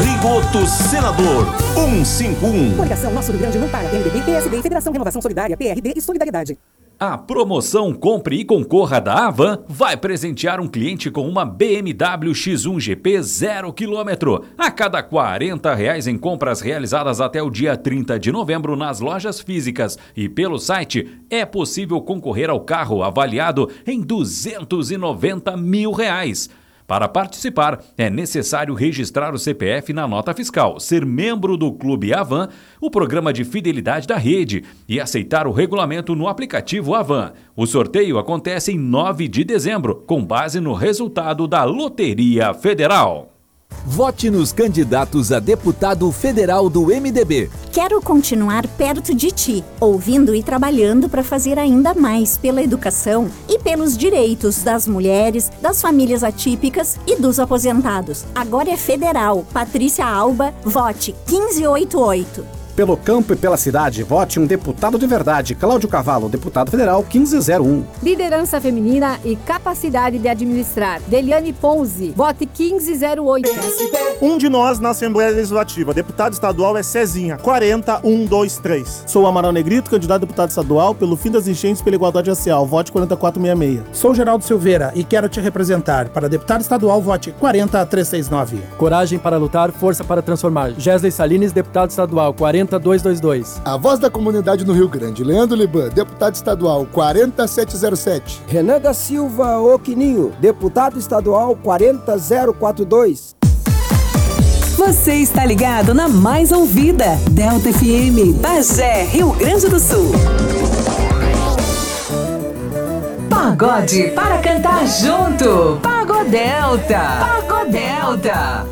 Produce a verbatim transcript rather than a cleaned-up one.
Rigoto Senador cento e cinquenta e um. Coligação Nosso Rio Grande não para. M D B, P S D e Federação Renovação Solidária, P R D e Solidariedade. A promoção Compre e Concorra da Avan vai presentear um cliente com uma B M W X um G P zero quilômetro a cada quarenta reais em compras realizadas até o dia trinta de novembro nas lojas físicas e pelo site. É possível concorrer ao carro avaliado em duzentos e noventa mil reais. Para participar, é necessário registrar o C P F na nota fiscal, ser membro do Clube Avan, o programa de fidelidade da rede, e aceitar o regulamento no aplicativo Avan. O sorteio acontece em nove de dezembro, com base no resultado da Loteria Federal. Vote nos candidatos a deputado federal do M D B. Quero continuar perto de ti, ouvindo e trabalhando para fazer ainda mais pela educação e pelos direitos das mulheres, das famílias atípicas e dos aposentados. Agora é federal. Patrícia Alba, vote quinze oitenta e oito. Pelo campo e pela cidade, vote um deputado de verdade. Cláudio Cavallo, deputado federal quinze zero um. Liderança feminina e capacidade de administrar. Deliane Ponzi, vote quinze zero oito. Um de nós na Assembleia Legislativa. Deputado estadual é Cezinha, quarenta um dois três. Sou Amaral Negrito, candidato a deputado estadual pelo fim das enchentes pela igualdade racial. Vote quarenta e quatro sessenta e seis. Sou Geraldo Silveira e quero te representar. Para deputado estadual, vote quarenta trezentos e sessenta e nove. Coragem para lutar, força para transformar. Gesley Salines, deputado estadual, quarenta duzentos e vinte e dois. A voz da comunidade no Rio Grande, Leandro Liban, deputado estadual, quarenta setecentos e sete. Renan da Silva Oquininho, deputado estadual, quarenta zero quarenta e dois. Você está ligado na mais ouvida, Delta F M, Bagé, Rio Grande do Sul. Pagode para cantar junto. Pagodelta. Pagodelta.